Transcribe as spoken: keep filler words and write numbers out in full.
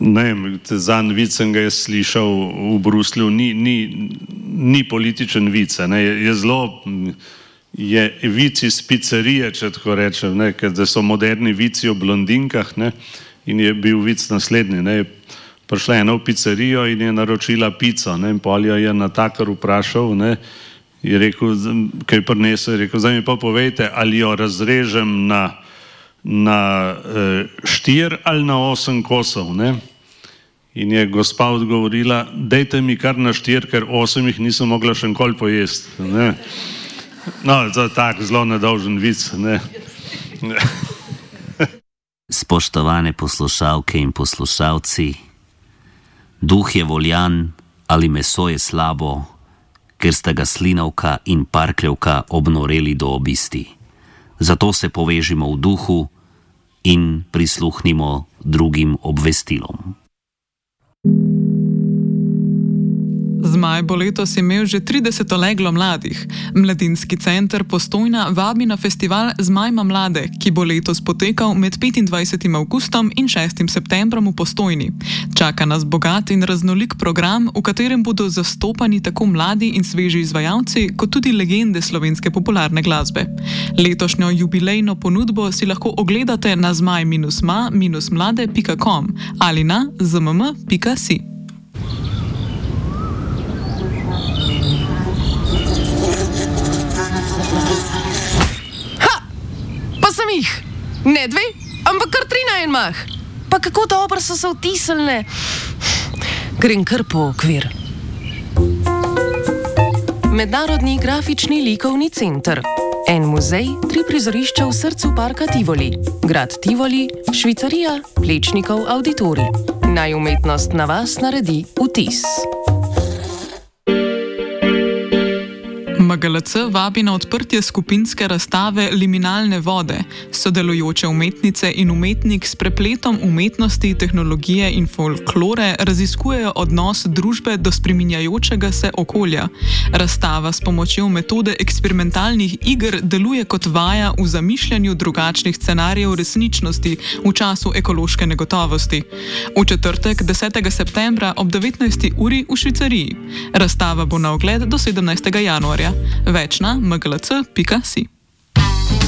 ne vem, zanj vic sem ga jaz slišal v Bruslju, ni, ni, ni političen vic, ne, je, je zelo, je vic iz pizzerije, če tako rečem, ne, ker so moderni vici o blondinkah, ne, in je bil vic naslednji, ne, prišla ena v pizzerijo in je naročila pico, ne, in pol jo je natakar vprašal, ne, je rekel, kaj prinesel, je rekel, zdaj mi pa povejte, ali jo razrežem na na štir ali na osem kosov, ne? In je gospa odgovorila, dejte mi kar na štir, ker osem jih nisem mogla še nikoli pojesti, ne? No, to je tak zelo nedolžen vic, ne? Spoštovane poslušalke in poslušalci, duh je voljan ali meso je slabo, ker sta ga slinavka in parkljevka obnoreli do obisti. Zato se povežimo v duhu in prisluhnimo drugim obvestilom. Zmaj bo letos imel že trideseto leglo mladih. Mladinski center Postojna vabi na festival Zmajma mlade, ki bo letos potekal med petindvajsetim avgustom in šestim septembrom v Postojni. Čaka nas bogat in raznolik program, v katerem bodo zastopani tako mladi in sveži izvajalci, kot tudi legende slovenske popularne glasbe. Letošnjo jubilejno ponudbo si lahko ogledate na zmaj ma mlade pika com ali na zmm pika si. Ne dve, ampak kar tri na en mah. Pa kako dobro so se vtisnile. Grem kar po okvir. Mednarodni grafični likovni center. En muzej, tri prizorišča v srcu parka Tivoli. Grad Tivoli, Švicarija, Plečnikov auditorij. Naj umetnost na vas naredi vtis. M G L C vabi na odprtje skupinske razstave Liminalne vode. Sodelujoče umetnice in umetnik s prepletom umetnosti, tehnologije in folklore raziskujejo odnos družbe do spreminjajočega se okolja. Razstava s pomočjo metode eksperimentalnih iger deluje kot vaja v zamišljanju drugačnih scenarijev resničnosti v času ekološke negotovosti. V četrtek, desetega septembra ob devetnajsti uri v Švicariji. Razstava bo na ogled do sedemnajstega januarja. Več na m g l c pika si.